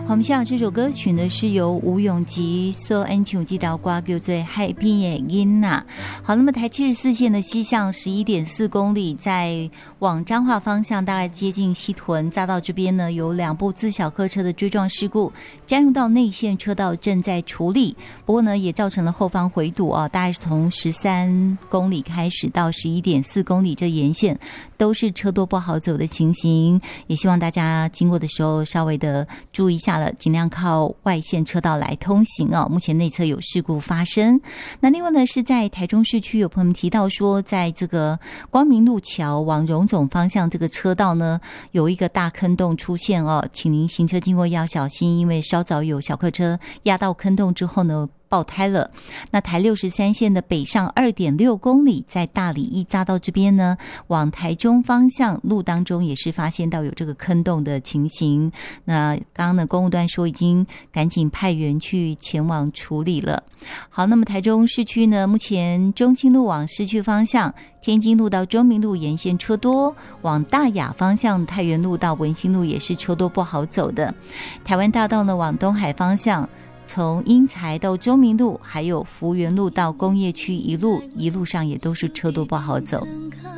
我们下这首歌曲呢是由吴永吉所演唱这条歌叫做《海边的囡仔》。好，那么台74线的西向 11.4 公里，在往彰化方向大概接近西屯匝道这边呢，有2部自小客车的追撞事故，嘉用道内线车道正在处理，不过呢也造成了后方回堵啊，大概是从13公里开始到 11.4 公里这沿线都是车多不好走的情形，也希望大家经过的时候稍微的注意一下了，尽量靠外线车道来通行哦。目前内侧有事故发生。那另外呢是在台中市区，有朋友们提到说，在这个光明路桥往荣总方向这个车道呢有一个大坑洞出现哦，请您行车经过要小心，因为稍早有小客车压到坑洞之后呢爆胎了。那台63线的北上 2.6 公里，在大里一匝道这边呢，往台中方向路当中也是发现到有这个坑洞的情形。那刚刚呢公务端说已经赶紧派员去前往处理了。好，那么台中市区呢，目前中清路往市区方向，天津路到中明路沿线车多，往大雅方向太原路到文心路也是车多不好走的。台湾大道呢往东海方向，从英才到中明路还有福源路到工业区一路上也都是车多不好走。